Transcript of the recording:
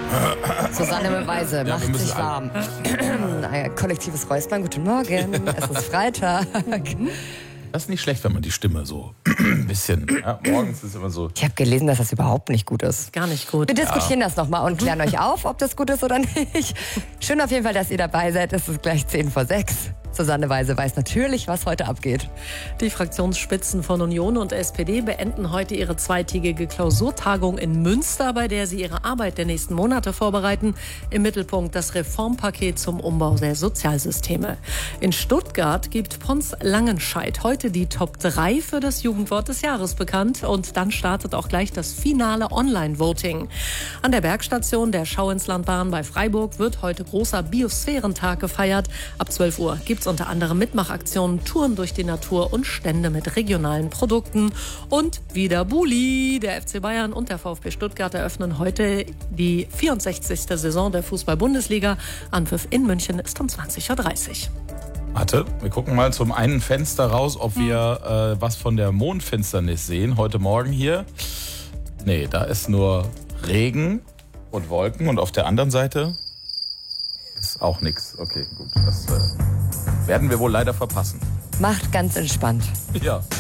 Susanne Weise Ja, macht sich warm. Kollektives Räuspern, guten Morgen. Es ist Freitag. Das ist nicht schlecht, wenn man die Stimme so ein bisschen, ja, morgens ist immer so. Ich habe gelesen, dass das überhaupt nicht gut ist. Gar nicht gut. Wir diskutieren das nochmal und klären euch auf, ob das gut ist oder nicht. Schön auf jeden Fall, dass ihr dabei seid. Es ist gleich 5:10. Susanne Weise weiß natürlich, was heute abgeht. Die Fraktionsspitzen von Union und SPD beenden heute ihre zweitägige Klausurtagung in Münster, bei der sie ihre Arbeit der nächsten Monate vorbereiten. Im Mittelpunkt das Reformpaket zum Umbau der Sozialsysteme. In Stuttgart gibt Pons Langenscheidt heute die Top 3 für das Jugendwort des Jahres bekannt. Und dann startet auch gleich das finale Online-Voting. An der Bergstation der Schauinslandbahn bei Freiburg wird heute großer Biosphärentag gefeiert. Ab 12 Uhr gibt es unter anderem Mitmachaktionen, Touren durch die Natur und Stände mit regionalen Produkten. Und wieder Bulli. Der FC Bayern und der VfB Stuttgart eröffnen heute die 64. Saison der Fußball-Bundesliga. Anpfiff in München ist um 20:30 Uhr. Warte, wir gucken mal zum einen Fenster raus, ob wir was von der Mondfinsternis sehen. Heute Morgen hier. Nee, da ist nur Regen und Wolken. Und auf der anderen Seite ist auch nichts. Okay, gut. Das werden wir wohl leider verpassen. Macht ganz entspannt. Ja.